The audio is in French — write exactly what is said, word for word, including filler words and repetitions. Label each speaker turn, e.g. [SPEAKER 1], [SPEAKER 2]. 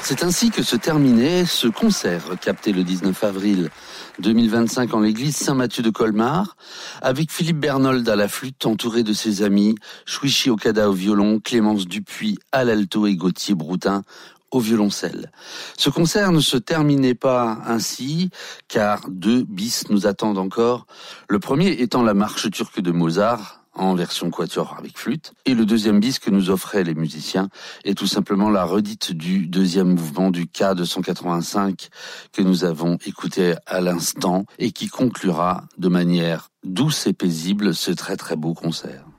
[SPEAKER 1] C'est ainsi que se terminait ce concert capté le dix-neuf avril deux mille vingt-cinq en l'église Saint-Mathieu de Colmar, avec Philippe Bernold à la flûte, entouré de ses amis, Chouichi Okada au violon, Clémence Dupuis à l'alto et Gauthier Broutin au violoncelle. Ce concert ne se terminait pas ainsi, car deux bis nous attendent encore. Le premier étant la marche turque de Mozart, en version quatuor avec flûte. Et le deuxième bis que nous offraient les musiciens est tout simplement la redite du deuxième mouvement du K deux cent quatre-vingt-cinq que nous avons écouté à l'instant et qui conclura de manière douce et paisible ce très très beau concert.